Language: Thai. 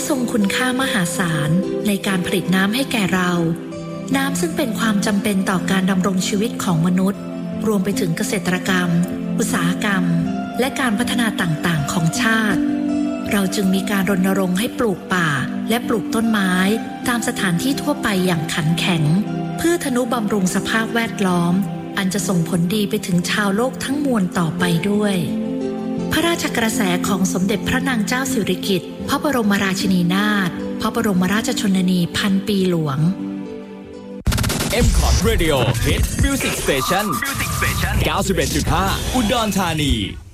ทรงคุณค่ามหาศาลในการผลิตน้ำให้แก่เราน้ำซึ่งเป็นความจำเป็นต่อการดำรงชีวิตของมนุษย์รวมไปถึงเกษตรกรรมอุตสาหกรรมและการพัฒนาต่างๆของชาติเราจึงมีการรณรงค์ให้ปลูกป่าและปลูกต้นไม้ตามสถานที่ทั่วไปอย่างขันแข็งเพื่อทนุบำรุงสภาพแวดล้อมอันจะส่งผลดีไปถึงชาวโลกทั้งมวลต่อไปด้วยพระราชกระแสของสมเด็จพระนางเจ้าสิริกิติ์พระบรมราชินีนาถพระบรมราชชนนีพันปีหลวง MCOT Radio Hit Music Station 91.5 อุดรธานี